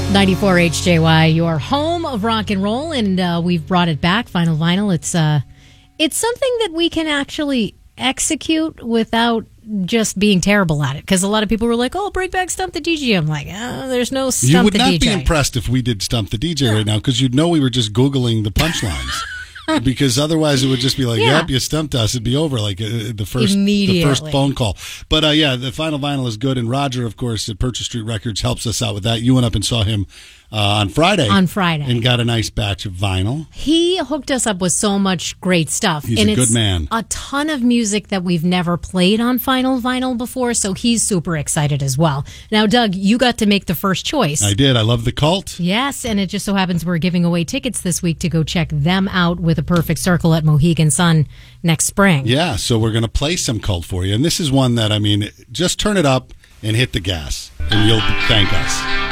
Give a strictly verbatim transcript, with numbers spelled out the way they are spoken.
ninety-four H J Y, your home of rock and roll, and uh, we've brought it back. Vinyl Vinyl. It's uh, it's something that we can actually execute without just being terrible at it. Because a lot of people were like, "Oh, bring back Stump the D J." I'm like, "Oh, there's no Stump the D J." You would not be impressed if we did Stump the D J yeah. right now, because you'd know we were just Googling the punchlines. Because otherwise it would just be like, yeah. yep, you stumped us. It'd be over like uh, the first the first phone call. But uh, yeah, the Vinyl Vinyl is good. And Roger, of course, at Purchase Street Records helps us out with that. You went up and saw him uh, on Friday. On Friday. And got a nice batch of vinyl. He hooked us up with so much great stuff. He's and a it's good man. A ton of music that we've never played on Vinyl Vinyl before, so he's super excited as well. Now, Doug, you got to make the first choice. I did. I love The Cult. Yes, and it just so happens we're giving away tickets this week to go check them out with A Perfect Circle at Mohegan Sun next spring. Yeah, so we're going to play some Cult for you. And this is one that, I mean, just turn it up and hit the gas, and you'll thank us.